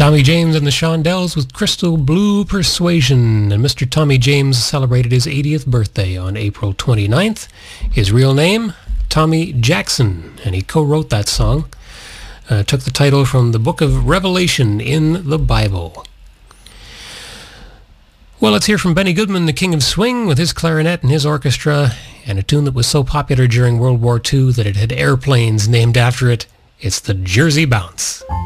Tommy James and the Shondells with Crystal Blue Persuasion. And Mr. Tommy James celebrated his 80th birthday on April 29th. His real name, Tommy Jackson, and he co-wrote that song. Took the title from the book of Revelation in the Bible. Well, let's hear from Benny Goodman, the King of Swing, with his clarinet and his orchestra, and a tune that was so popular during World War II that it had airplanes named after it. It's the Jersey Bounce.